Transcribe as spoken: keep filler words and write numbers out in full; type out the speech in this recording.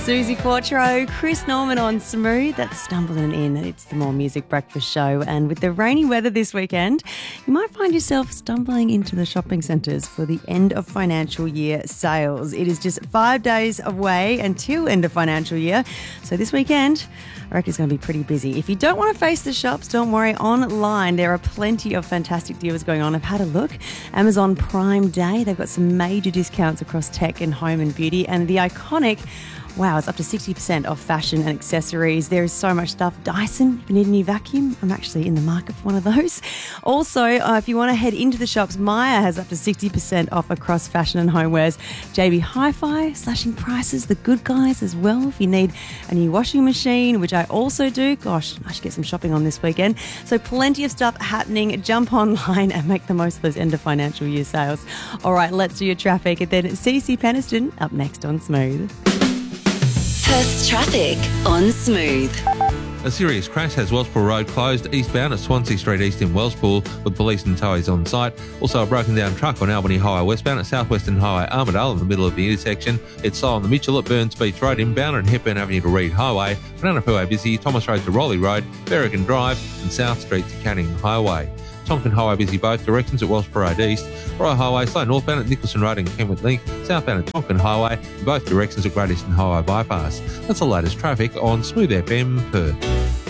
Susie Quattro, Chris Norman on Smooth. That's Stumbling In. It's the More Music Breakfast Show. And with the rainy weather this weekend, you might find yourself stumbling into the shopping centres for the end of financial year sales. It is just five days away until end of financial year. So this weekend, I reckon it's going to be pretty busy. If you don't want to face the shops, don't worry. Online, there are plenty of fantastic deals going on. I've had a look. Amazon Prime Day, they've got some major discounts across tech and home and beauty. And the iconic, wow, it's up to sixty percent off fashion and accessories. There is so much stuff. Dyson, if you need a new vacuum, I'm actually in the market for one of those. Also, uh, if you want to head into the shops, Myer has up to sixty percent off across fashion and homewares. J B Hi-Fi, slashing prices. The Good Guys as well. If you need a new washing machine, which I also do. Gosh, I should get some shopping on this weekend. So plenty of stuff happening. Jump online and make the most of those end of financial year sales. All right, let's do your traffic. And then Cece Peniston up next on Smooth. Perth's traffic on Smooth. A serious crash has Wellspool Road closed eastbound at Swansea Street East in Wellspool with police and towies on site. Also a broken down truck on Albany Highway westbound at Southwestern Highway Armidale in the middle of the intersection. It's slow on the Mitchell at Burns Beach Road inbound and Hepburn Avenue to Reed Highway. Banana busy, Thomas Road to Raleigh Road, Berrigan Drive and South Street to Canning Highway. Tonkin Highway busy both directions at Wellspool Road East. Royal Highway slow northbound at Nicholson Road and Kenwood Link, southbound at Tonkin Highway in both directions at Great Eastern Highway Bypass. That's the latest traffic on Smooth F M Perth.